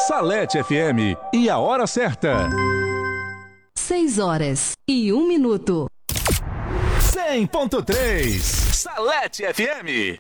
Salete FM e a hora certa. 6h01. 100.3 Salete FM.